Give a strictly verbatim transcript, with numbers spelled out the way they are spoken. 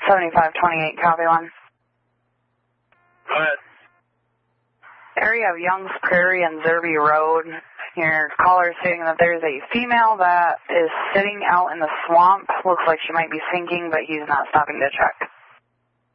seventy-five twenty-eight, copy one. Go ahead. Area of Young's Prairie and Zerby Road. Your caller is stating that there's a female that is sitting out in the swamp. Looks like she might be sinking, but he's not stopping to check.